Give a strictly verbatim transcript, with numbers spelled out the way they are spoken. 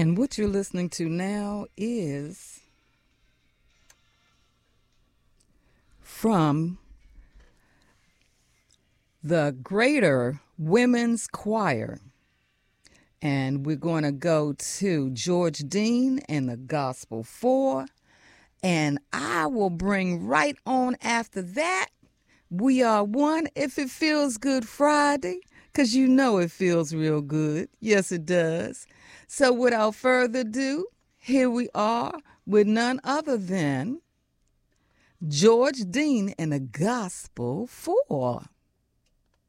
And what you're listening to now is from the Greater Women's Choir. And we're going to go to George Dean and the Gospel four. And I will bring right on after that, We Are One, If It Feels Good Friday, because you know it feels real good. Yes, it does. So without further ado, here we are with none other than George Dean and the Gospel four.